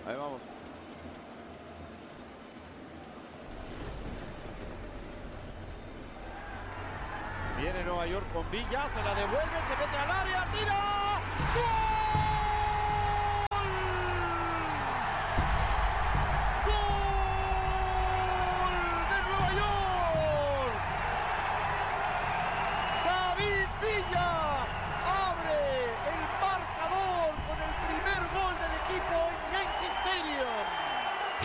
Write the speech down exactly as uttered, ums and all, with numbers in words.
Ahí vamos. Viene Nueva York con Villa, se la devuelve, se mete al área, tira. ¡Gol!